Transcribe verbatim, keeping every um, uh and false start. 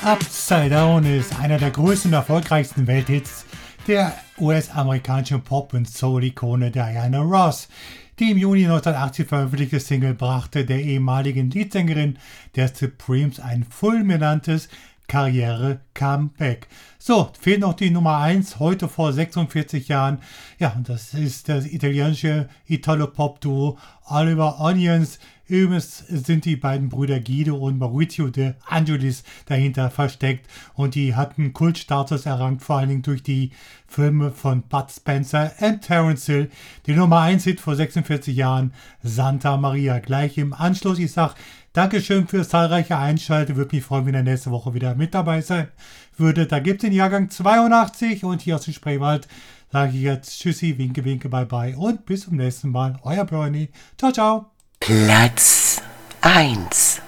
Upside Down ist einer der größten und erfolgreichsten Welthits der U S-amerikanischen Pop- und Soul-Ikone Diana Ross. Die im Juni neunzehnhundertachtzig veröffentlichte Single brachte der ehemaligen Leadsängerin der Supremes ein fulminantes Karriere-Comeback. So, fehlt noch die Nummer eins, heute vor sechsundvierzig Jahren. Ja, und das ist das italienische Italo-Pop-Duo Oliver Onions. Übrigens sind die beiden Brüder Guido und Maurizio De Angelis dahinter versteckt und die hatten Kultstatus erlangt, vor allen Dingen durch die Filme von Bud Spencer und Terence Hill. Die Nummer eins Hit vor sechsundvierzig Jahren, Santa Maria. Gleich im Anschluss, ich sag Dankeschön fürs zahlreiche Einschalten, würde mich freuen, wenn ihr nächste Woche wieder mit dabei sein würdet. Da gibt es den Jahrgang zweiundachtzig und hier aus dem Spreewald sage ich jetzt Tschüssi, winke, winke, bye bye und bis zum nächsten Mal. Euer Bernie. Ciao, ciao. Platz eins.